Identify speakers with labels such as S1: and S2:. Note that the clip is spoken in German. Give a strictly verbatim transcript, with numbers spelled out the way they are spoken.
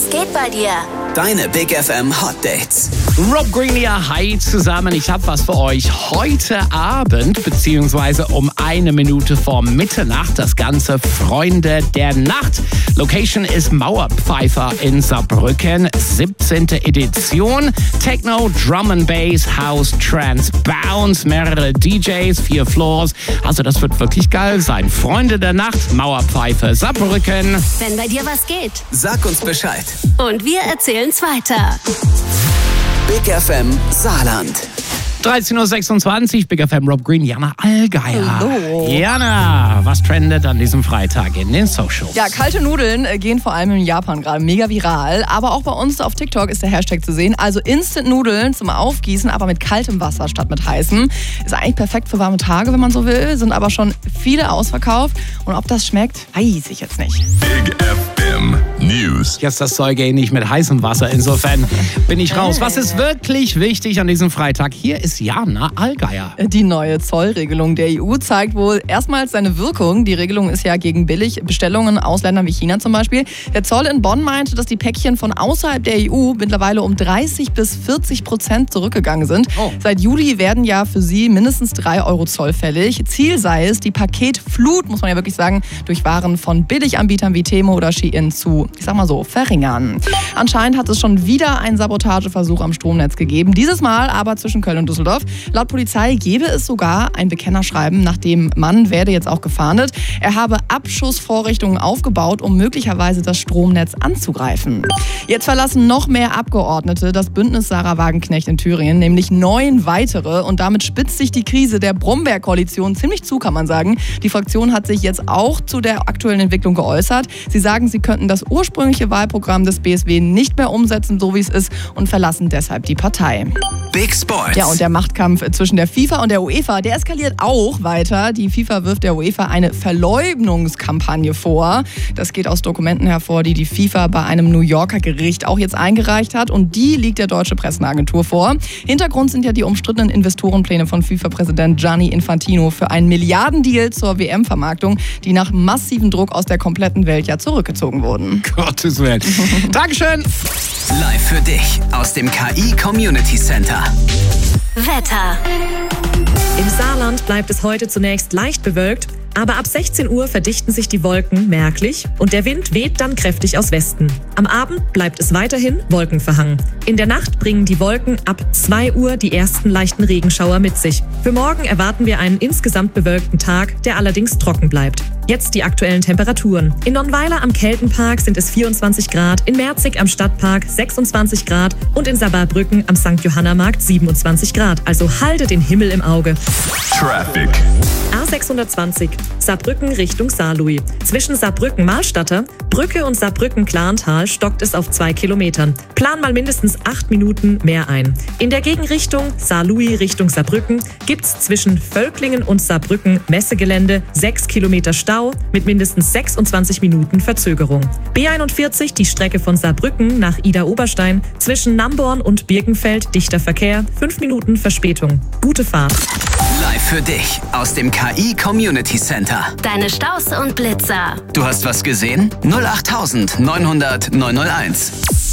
S1: Was geht bei dir?
S2: Deine Big F M Hot Dates.
S3: Rob Green hier, hi zusammen. Ich habe was für euch heute Abend, beziehungsweise um eine Minute vor Mitternacht. Das Ganze Freunde der Nacht. Location ist Mauerpfeifer in Saarbrücken, siebzehnte Edition. Techno, Drum and Bass, House, Trance, Bounce, mehrere D Js, vier Floors. Also das wird wirklich geil sein. Freunde der Nacht, Mauerpfeife, Saarbrücken.
S1: Wenn bei dir was geht.
S2: Sag uns Bescheid.
S1: Und wir erzählen's weiter.
S2: Big F M Saarland.
S3: dreizehn Uhr sechsundzwanzig, Big F M Rob Green, Jana Allgeier.
S4: Hallo.
S3: Jana, was trendet an diesem Freitag in den Socials?
S4: Ja, kalte Nudeln äh, gehen vor allem in Japan gerade mega viral. Aber auch bei uns auf TikTok ist der Hashtag zu sehen. Also Instant-Nudeln zum Aufgießen, aber mit kaltem Wasser statt mit heißem. Ist eigentlich perfekt für warme Tage, wenn man so will. Sind aber schon viele ausverkauft. Und ob das schmeckt, weiß ich jetzt nicht.
S5: Big F M News.
S3: Jetzt das Zeug eh nicht mit heißem Wasser, insofern bin ich raus. Was ist wirklich wichtig an diesem Freitag? Hier ist Jana Allgeier.
S4: Die neue Zollregelung der E U zeigt wohl erstmals seine Wirkung. Die Regelung ist ja gegen Billigbestellungen aus Ländern wie China zum Beispiel. Der Zoll in Bonn meinte, dass die Päckchen von außerhalb der E U mittlerweile um dreißig bis vierzig Prozent zurückgegangen sind.
S3: Oh.
S4: Seit Juli werden ja für sie mindestens drei Euro Zoll fällig. Ziel sei es, die Paketflut, muss man ja wirklich sagen, durch Waren von Billiganbietern wie Temo oder Shein zu, ich sag mal so, verringern. Anscheinend hat es schon wieder einen Sabotageversuch am Stromnetz gegeben. Dieses Mal aber zwischen Köln und Düsseldorf. Laut Polizei gäbe es sogar ein Bekennerschreiben, nach dem Mann werde jetzt auch gefahndet. Er habe Abschussvorrichtungen aufgebaut, um möglicherweise das Stromnetz anzugreifen. Jetzt verlassen noch mehr Abgeordnete das Bündnis Sarah Wagenknecht in Thüringen, nämlich neun weitere. Und damit spitzt sich die Krise der Brombeer-Koalition ziemlich zu, kann man sagen. Die Fraktion hat sich jetzt auch zu der aktuellen Entwicklung geäußert. Sie sagen, sie könnten das ursprüngliche Wahlprogramm des B S W nicht mehr umsetzen, so wie es ist, und verlassen deshalb die Partei.
S2: Big Sports.
S4: Ja, und der Machtkampf zwischen der FIFA und der UEFA, der eskaliert auch weiter. Die FIFA wirft der UEFA eine Verleumdungskampagne vor. Das geht aus Dokumenten hervor, die die FIFA bei einem New Yorker Gericht auch jetzt eingereicht hat. Und die liegt der Deutsche Presseagentur vor. Hintergrund sind ja die umstrittenen Investorenpläne von FIFA-Präsident Gianni Infantino für einen Milliardendeal zur W M-Vermarktung, die nach massivem Druck aus der kompletten Welt ja zurückgezogen wurden.
S3: Gottes Willen. Dankeschön.
S2: Live für dich aus dem K I Community Center.
S1: Wetter.
S6: Im Saarland bleibt es heute zunächst leicht bewölkt, aber ab sechzehn Uhr verdichten sich die Wolken merklich und der Wind weht dann kräftig aus Westen. Am Abend bleibt es weiterhin wolkenverhangen. In der Nacht bringen die Wolken ab zwei Uhr die ersten leichten Regenschauer mit sich. Für morgen erwarten wir einen insgesamt bewölkten Tag, der allerdings trocken bleibt. Jetzt die aktuellen Temperaturen. In Nonnweiler am Keltenpark sind es vierundzwanzig Grad, in Merzig am Stadtpark sechsundzwanzig Grad und in Saarbrücken am Sankt Johanna-Markt siebenundzwanzig Grad. Also halte den Himmel im Auge.
S5: Traffic.
S6: A sechshundertzwanzig, Saarbrücken Richtung Saarlouis. Zwischen Saarbrücken-Malstatter, Brücke und Saarbrücken-Klarntal stockt es auf zwei Kilometern. Plan mal mindestens acht Minuten mehr ein. In der Gegenrichtung Saarlouis Richtung Saarbrücken gibt's zwischen Völklingen und Saarbrücken Messegelände sechs Kilometer Stau mit mindestens sechsundzwanzig Minuten Verzögerung. B einundvierzig, die Strecke von Saarbrücken nach Ida-Oberstein, zwischen Namborn und Birkenfeld dichter Verkehr, fünf Minuten Verspätung. Gute Fahrt.
S2: Live für dich aus dem K I Community Center.
S1: Deine Staus und Blitzer.
S2: Du hast was gesehen? null acht neunhundert neunhunderт neunhunderteins.